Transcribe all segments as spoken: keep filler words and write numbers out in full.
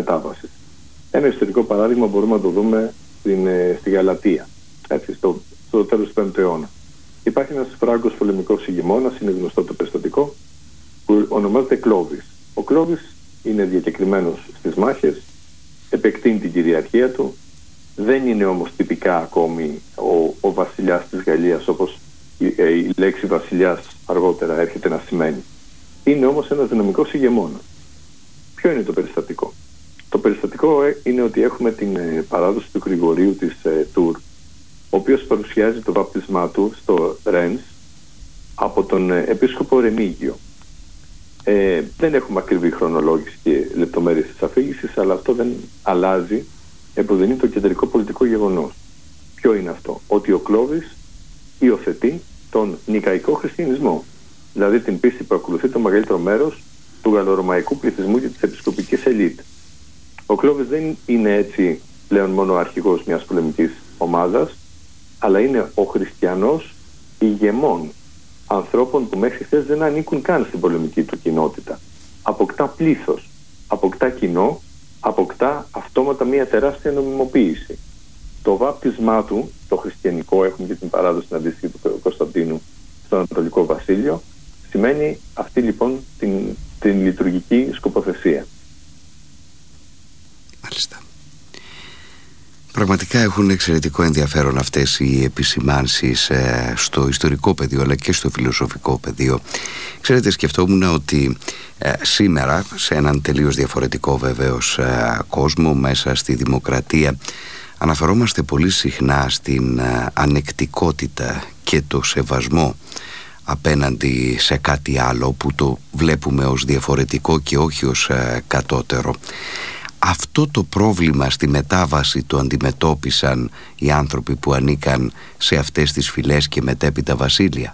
μετάβασης. Ένα ιστορικό παράδειγμα μπορούμε να το δούμε στην, στη Γαλατεία, έτσι, στο, στο τέλος του πέμπτου αιώνα. Υπάρχει ένας φράγκος πολεμικός ηγεμόνας, είναι γνωστό το περιστατικό, που ονομάζεται Κλώβης. Ο Κλώβης είναι διακεκριμένος στις μάχες, επεκτείνει την κυριαρχία του, δεν είναι όμως τυπικά ακόμη ο, ο βασιλιάς της Γαλλίας, όπως η, η λέξη βασιλιάς αργότερα έρχεται να σημαίνει. Είναι όμως ένας δυναμικός ηγεμόνας. Ποιο είναι το περιστατικό? Το περιστατικό είναι ότι έχουμε την ε, παράδοση του Γρηγορίου της ε, Τουρ, ο οποίος παρουσιάζει το βάπτισμά του στο Ρένς από τον ε, επίσκοπο Ρεμίγιο. Ε, δεν έχουμε ακριβή χρονολόγηση και λεπτομέρειες της αφήγησης, αλλά αυτό δεν αλλάζει, εποδεινεί το κεντρικό πολιτικό γεγονός. Ποιο είναι αυτό? Ότι ο Κλώβης υιοθετεί τον νικαϊκό χριστιανισμό, δηλαδή την πίστη που ακολουθεί το μεγαλύτερο μέρος του γαλλορωμαϊκού πληθυσμού και της επισκοπικής ελίτ. Ο Κλώβης δεν είναι έτσι πλέον μόνο ο αρχηγός μιας πολεμικής ομάδας, αλλά είναι ο χριστιανός ηγεμών ανθρώπων που μέχρι χθες δεν ανήκουν καν στην πολεμική του κοινότητα. Αποκτά πλήθος, αποκτά κοινό, αποκτά αυτόματα μια τεράστια νομιμοποίηση. Το βάπτισμά του, το χριστιανικό, έχουμε και την παράδοση στην αντίστοιχη του Κωνσταντίνου στο Ανατολικό Βασίλειο, σημαίνει αυτή λοιπόν την, την λειτουργική σκοποθεσία. Μάλιστα. Πραγματικά έχουν εξαιρετικό ενδιαφέρον αυτές οι επισημάνσεις ε, στο ιστορικό πεδίο αλλά και στο φιλοσοφικό πεδίο. Ξέρετε, σκεφτόμουν ότι ε, σήμερα σε έναν τελείως διαφορετικό βεβαίως ε, κόσμο, μέσα στη δημοκρατία, αναφερόμαστε πολύ συχνά στην ε, ανεκτικότητα και το σεβασμό απέναντι σε κάτι άλλο που το βλέπουμε ως διαφορετικό και όχι ως ε, κατώτερο. Αυτό το πρόβλημα στη μετάβαση το αντιμετώπισαν οι άνθρωποι που ανήκαν σε αυτές τις φυλές και μετέπειτα βασίλεια?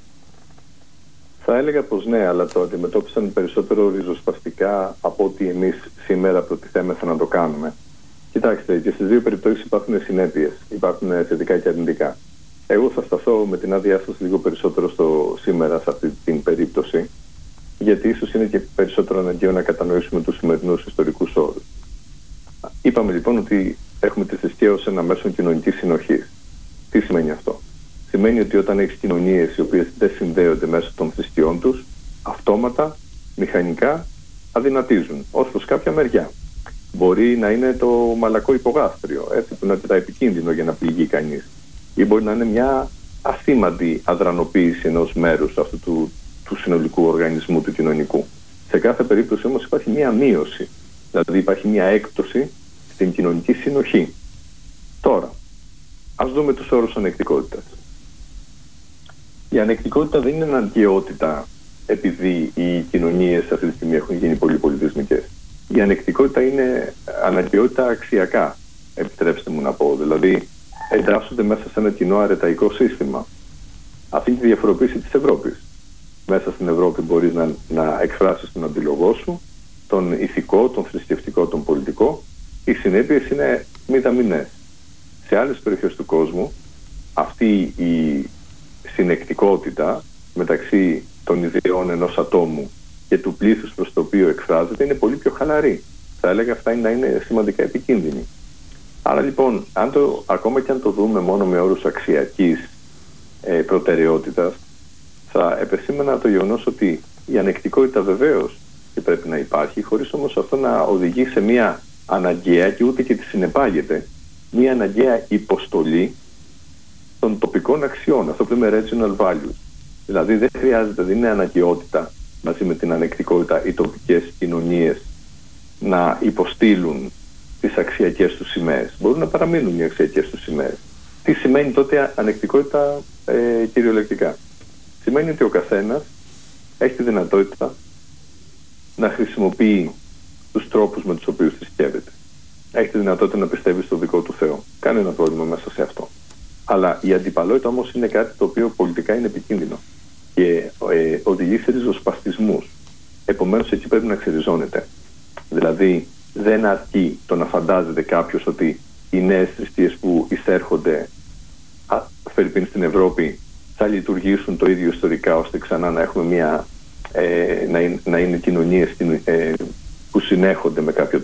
Θα έλεγα πως ναι, αλλά το αντιμετώπισαν περισσότερο ριζοσπαστικά από ότι εμείς σήμερα προτιθέμεθα να το κάνουμε. Κοιτάξτε, και στις δύο περιπτώσεις υπάρχουν συνέπειες, υπάρχουν θετικά και αρνητικά. Εγώ θα σταθώ με την άδειά σας λίγο περισσότερο στο σήμερα σε αυτή την περίπτωση, γιατί ίσως είναι και περισσότερο αναγκαίο να κατανοήσουμε τους σημερινούς ιστορικούς όρους. Είπαμε λοιπόν ότι έχουμε τη θρησκεία ως ένα μέσο κοινωνικής συνοχής. Τι σημαίνει αυτό? Σημαίνει ότι όταν έχεις κοινωνίες οι οποίες δεν συνδέονται μέσω των θρησκειών τους, αυτόματα, μηχανικά αδυνατίζουν ως προς κάποια μεριά. Μπορεί να είναι το μαλακό υπογάστριο, έτσι, που είναι αρκετά επικίνδυνο για να πληγεί κανείς. Ή μπορεί να είναι μια ασήμαντη αδρανοποίηση ενός μέρους αυτού του, του συνολικού οργανισμού του κοινωνικού. Σε κάθε περίπτωση όμως υπάρχει μια μείωση, δηλαδή υπάρχει μια έκπτωση στην κοινωνική συνοχή. Τώρα, ας δούμε τους όρους ανεκτικότητας. Η ανεκτικότητα δεν είναι αναγκαιότητα επειδή οι κοινωνίες αυτή τη στιγμή έχουν γίνει πολύ πολιτισμικές. Η ανεκτικότητα είναι αναγκαιότητα αξιακά, επιτρέψτε μου να πω. Δηλαδή, εντάσσονται μέσα σε ένα κοινό αρεταϊκό σύστημα. Αυτή είναι τη διαφοροποίηση της Ευρώπης. Μέσα στην Ευρώπη μπορείς να, να εκφράσεις τον αντιλογό σου, τον ηθικό, τον θρησκευτικό, τον πολιτικό. Οι συνέπειες είναι μηδαμινές. Σε άλλες περιοχές του κόσμου, αυτή η συνεκτικότητα μεταξύ των ιδεών ενός ατόμου και του πλήθους προς το οποίο εκφράζεται είναι πολύ πιο χαλαρή. Θα έλεγα αυτά είναι να είναι σημαντικά επικίνδυνη. Άρα λοιπόν, αν το, ακόμα και αν το δούμε μόνο με όρους αξιακής ε, προτεραιότητας, θα επεσήμενα το γεγονός ότι η ανεκτικότητα βεβαίως και πρέπει να υπάρχει, χωρίς όμως αυτό να οδηγεί σε μια αναγκαία και ούτε και τη συνεπάγεται, μια αναγκαία υποστολή των τοπικών αξιών, αυτό που λέμε regional values. Δηλαδή δεν χρειάζεται, δεν είναι αναγκαιότητα μαζί με την ανεκτικότητα οι τοπικές κοινωνίες να υποστείλουν τις αξιακές τους σημαίες. Μπορούν να παραμείνουν οι αξιακές τους σημαίες. Τι σημαίνει τότε ανεκτικότητα ε, κυριολεκτικά? Σημαίνει ότι ο καθένας έχει τη δυνατότητα να χρησιμοποιεί τους τρόπους με τους οποίους θρησκεύεται. Έχει τη δυνατότητα να πιστεύει στο δικό του Θεό. Κανένα πρόβλημα μέσα σε αυτό. Αλλά η αντιπαλότητα όμως είναι κάτι το οποίο πολιτικά είναι επικίνδυνο και ε, οδηγεί σε ριζοσπαστισμούς. Επομένως εκεί πρέπει να ξεριζώνεται. Δηλαδή δεν αρκεί το να φαντάζεται κάποιος ότι οι νέες θρησκείες που εισέρχονται φερειπίν στην Ευρώπη θα λειτουργήσουν το ίδιο ιστορικά ώστε ξανά να έχουμε μια, ε, να, είναι, να είναι κοινωνίες ε, που συνέχονται με κάποιο